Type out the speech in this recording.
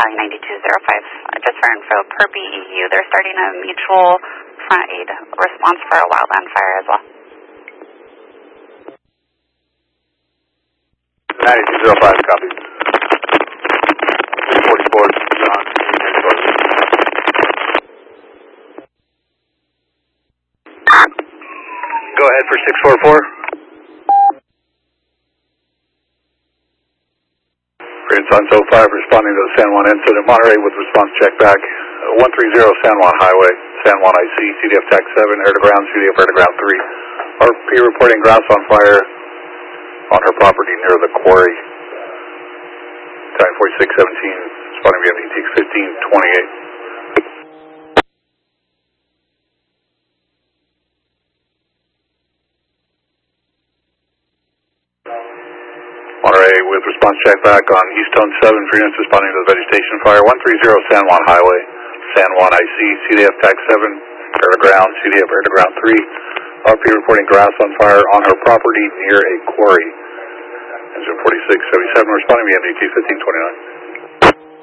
Cali 9205. Just for info, per BEU, they're starting a mutual front aid response for a wildland fire as well. 9205, copy. 644, John. Go ahead for 644. Renaissance 05 responding to the San Juan incident. Monterey with response check back. 130 San Juan Highway. San Juan IC, CDF TAC 7, air to ground, CDF air to ground 3. RP reporting grounds on fire on her property near the quarry. Time 4617, responding via MDTX 1528. Monterey with response check back on Eastone 7 for units responding to the vegetation fire. 130 San Juan Highway, San Juan IC, CDF TAC 7, air to ground, CDF air to ground 3. RP reporting grass on fire on her property near a quarry. Engine 4677 responding via MDT 1529.